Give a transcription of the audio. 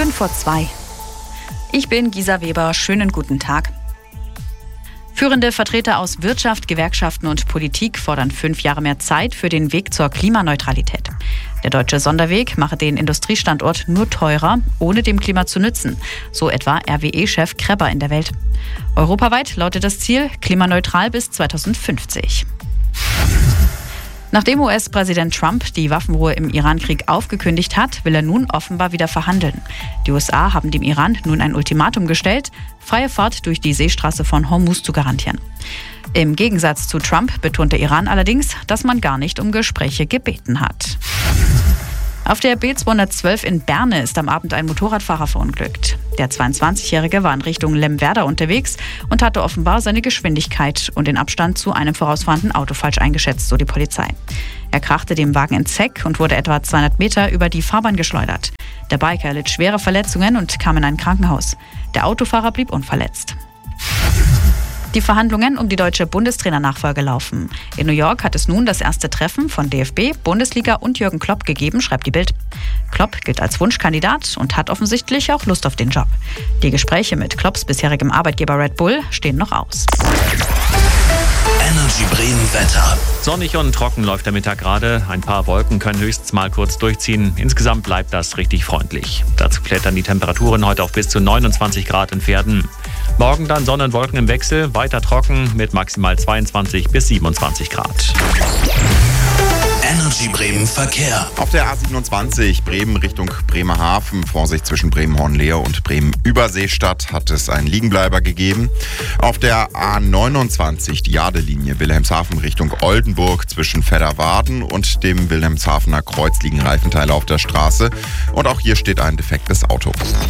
5:02. Ich bin Gisa Weber. Schönen guten Tag. Führende Vertreter aus Wirtschaft, Gewerkschaften und Politik fordern 5 Jahre mehr Zeit für den Weg zur Klimaneutralität. Der deutsche Sonderweg mache den Industriestandort nur teurer, ohne dem Klima zu nützen. So etwa RWE-Chef Krebber in der Welt. Europaweit lautet das Ziel klimaneutral bis 2050. Nachdem US-Präsident Trump die Waffenruhe im Iran-Krieg aufgekündigt hat, will er nun offenbar wieder verhandeln. Die USA haben dem Iran nun ein Ultimatum gestellt, freie Fahrt durch die Seestraße von Hormuz zu garantieren. Im Gegensatz zu Trump betont der Iran allerdings, dass man gar nicht um Gespräche gebeten hat. Auf der B212 in Berne ist am Abend ein Motorradfahrer verunglückt. Der 22-Jährige war in Richtung Lemwerder unterwegs und hatte offenbar seine Geschwindigkeit und den Abstand zu einem vorausfahrenden Auto falsch eingeschätzt, so die Polizei. Er krachte dem Wagen ins Heck und wurde etwa 200 Meter über die Fahrbahn geschleudert. Der Biker litt schwere Verletzungen und kam in ein Krankenhaus. Der Autofahrer blieb unverletzt. Die Verhandlungen um die deutsche Bundestrainernachfolge laufen. In New York hat es nun das erste Treffen von DFB, Bundesliga und Jürgen Klopp gegeben, schreibt die Bild. Klopp gilt als Wunschkandidat und hat offensichtlich auch Lust auf den Job. Die Gespräche mit Klopps bisherigem Arbeitgeber Red Bull stehen noch aus. Energy Bremen Wetter. Sonnig und trocken läuft der Mittag gerade. Ein paar Wolken können höchstens mal kurz durchziehen. Insgesamt bleibt das richtig freundlich. Dazu klettern die Temperaturen heute auf bis zu 29 Grad in Pferden. Morgen dann Sonne und Wolken im Wechsel, weiter trocken mit maximal 22 bis 27 Grad. Energy Bremen Verkehr. Auf der A27 Bremen Richtung Bremerhaven, Vorsicht zwischen Bremen-Hornlehe und Bremen-Überseestadt, hat es einen Liegenbleiber gegeben. Auf der A29 die Jadelinie Wilhelmshaven Richtung Oldenburg zwischen Vedderwarden und dem Wilhelmshavener Kreuz liegen Reifenteile auf der Straße. Und auch hier steht ein defektes Auto.